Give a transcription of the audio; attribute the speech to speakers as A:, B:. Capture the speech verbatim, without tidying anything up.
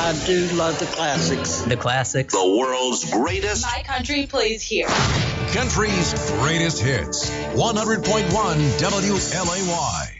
A: I do love the classics.
B: The classics.
C: The world's greatest.
D: My country plays here.
E: Country's greatest hits. one hundred point one W L A Y.